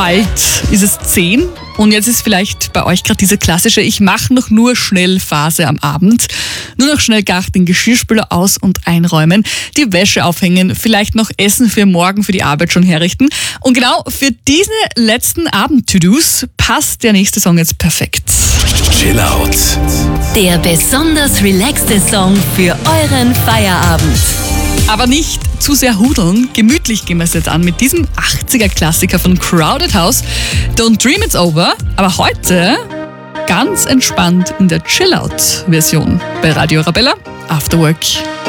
Bald ist es 10 und jetzt ist vielleicht bei euch gerade diese klassische Ich mache noch nur schnell Phase am Abend. Nur noch schnell gar den Geschirrspüler aus- und einräumen, die Wäsche aufhängen, vielleicht noch Essen für morgen für die Arbeit schon herrichten. Und genau für diese letzten Abend-To-Dos passt der nächste Song jetzt perfekt. Chill Out. Der besonders relaxte Song für euren Feierabend. Aber nicht zu sehr hudeln. Gemütlich gehen wir es jetzt an mit diesem 80er-Klassiker von Crowded House. Don't Dream It's Over. Aber heute ganz entspannt in der Chill-Out-Version bei Radio Arabella After Work.